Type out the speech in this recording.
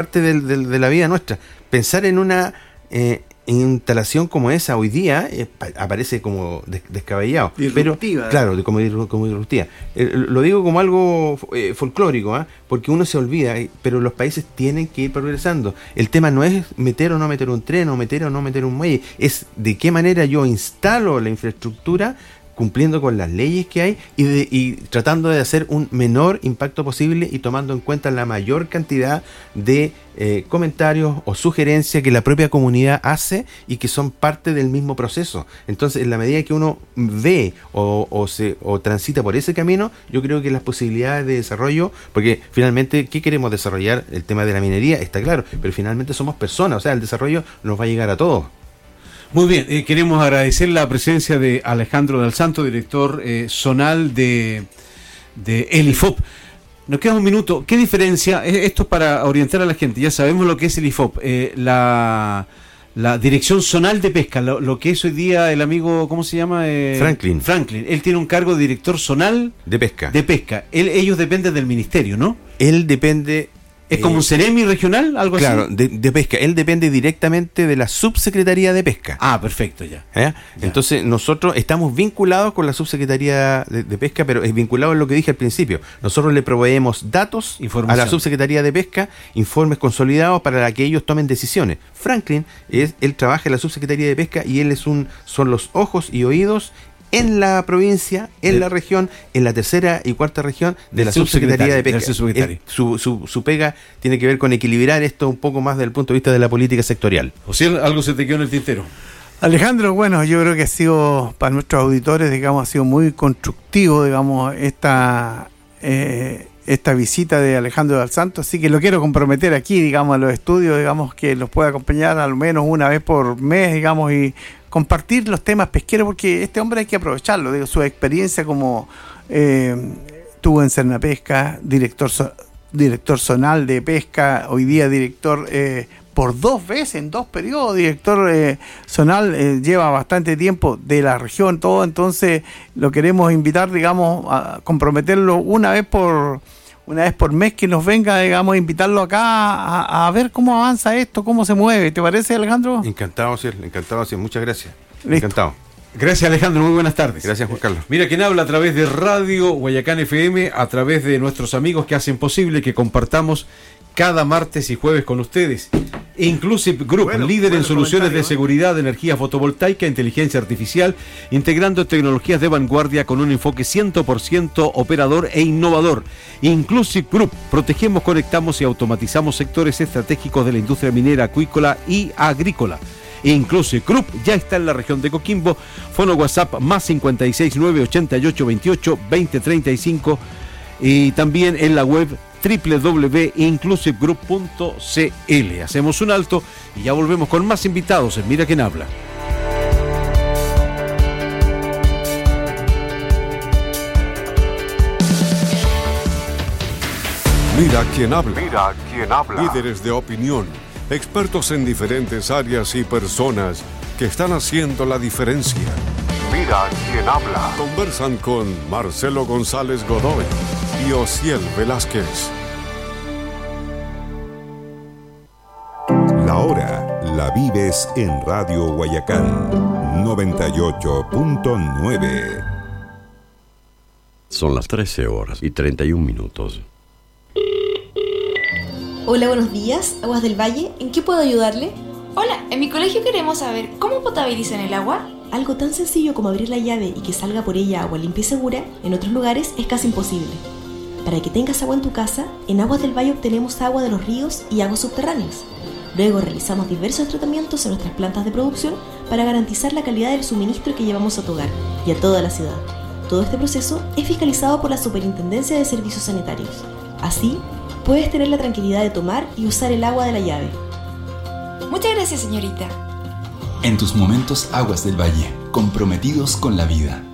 parte de la vida nuestra. Pensar en una instalación como esa hoy día aparece como descabellado. Disruptiva. Pero, claro, como disruptiva. Lo digo como algo folclórico, porque uno se olvida, pero los países tienen que ir progresando. El tema no es meter o no meter un tren, o meter o no meter un muelle, es de qué manera yo instalo la infraestructura cumpliendo con las leyes que hay y tratando de hacer un menor impacto posible y tomando en cuenta la mayor cantidad de comentarios o sugerencias que la propia comunidad hace y que son parte del mismo proceso. Entonces, en la medida que uno ve o transita por ese camino, yo creo que las posibilidades de desarrollo, porque finalmente, ¿qué queremos desarrollar? El tema de la minería está claro, pero finalmente somos personas, o sea, el desarrollo nos va a llegar a todos. Muy bien, queremos agradecer la presencia de Alejandro Dal Santo, director zonal de el IFOP. Nos queda un minuto. ¿Qué diferencia? Esto es para orientar a la gente. Ya sabemos lo que es el IFOP, la Dirección Zonal de Pesca, lo que es hoy día el amigo, ¿cómo se llama? Franklin. Él tiene un cargo de director zonal de pesca. Ellos dependen del ministerio, ¿no? Él depende... ¿Es como un CEREMI regional, algo claro, así? Claro, de pesca. Él depende directamente de la Subsecretaría de Pesca. Ah, perfecto, ya. Entonces, nosotros estamos vinculados con la Subsecretaría de Pesca, pero es vinculado en lo que dije al principio. Nosotros le proveemos datos a la Subsecretaría de Pesca, informes consolidados para que ellos tomen decisiones. Franklin, él trabaja en la Subsecretaría de Pesca y él son los ojos y oídos en la provincia, en la región, en la tercera y cuarta región de la Subsecretaría de Pesca. Su pega tiene que ver con equilibrar esto un poco más desde el punto de vista de la política sectorial. O sea, algo se te quedó en el tintero. Alejandro, bueno, yo creo que ha sido, para nuestros auditores, digamos, ha sido muy constructivo, digamos, esta visita de Alejandro Dal Santo, así que lo quiero comprometer aquí, digamos, a los estudios, digamos, que los pueda acompañar al menos una vez por mes, digamos, y compartir los temas pesqueros, porque este hombre hay que aprovecharlo, digo, su experiencia como tuvo en Cernapesca, director zonal de pesca, hoy día director por 2 veces, en 2 periodos, director zonal, lleva bastante tiempo de la región, todo, entonces lo queremos invitar, digamos, a comprometerlo una vez por mes, que nos venga, digamos, invitarlo acá a ver cómo avanza esto, cómo se mueve. ¿Te parece, Alejandro? Encantado, sí. Muchas gracias. Listo. Encantado. Gracias, Alejandro, muy buenas tardes. Gracias, Juan Carlos. Mira quién habla a través de Radio Guayacán FM, a través de nuestros amigos que hacen posible que compartamos cada martes y jueves con ustedes. Inclusive Group, líder en soluciones de seguridad, de energía fotovoltaica, inteligencia artificial, integrando tecnologías de vanguardia con un enfoque 100% operador e innovador. Inclusive Group, protegemos, conectamos y automatizamos sectores estratégicos de la industria minera, acuícola y agrícola. Inclusive Group ya está en la región de Coquimbo. Fono WhatsApp más 569 88 28 2035 y también en la web www.inclusivegroup.cl. Hacemos un alto y ya volvemos con más invitados en Mira quién habla. Mira quién habla. Mira quién habla. Líderes de opinión, expertos en diferentes áreas y personas que están haciendo la diferencia. Mira quién habla. Conversan con Marcelo González Godoy y Osiel Velázquez. La hora la vives en Radio Guayacán 98.9. Son las 13:31. Hola, buenos días, Aguas del Valle, ¿en qué puedo ayudarle? Hola, en mi colegio queremos saber cómo potabilizan el agua. Algo tan sencillo como abrir la llave y que salga por ella agua limpia y segura, en otros lugares es casi imposible. Para que tengas agua en tu casa, en Aguas del Valle obtenemos agua de los ríos y aguas subterráneas. Luego realizamos diversos tratamientos en nuestras plantas de producción para garantizar la calidad del suministro que llevamos a tu hogar y a toda la ciudad. Todo este proceso es fiscalizado por la Superintendencia de Servicios Sanitarios. Así, puedes tener la tranquilidad de tomar y usar el agua de la llave. Muchas gracias, señorita. En tus momentos, Aguas del Valle, comprometidos con la vida.